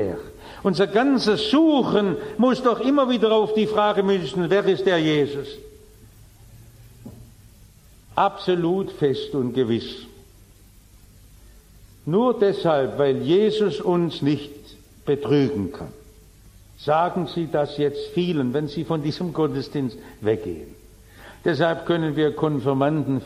Unser ganzes Suchen muss doch immer wieder auf die Frage müssen, wer ist der Jesus? Absolut fest und gewiss. Nur deshalb, weil Jesus uns nicht betrügen kann, sagen Sie das jetzt vielen, wenn Sie von diesem Gottesdienst weggehen. Deshalb können wir Konfirmanden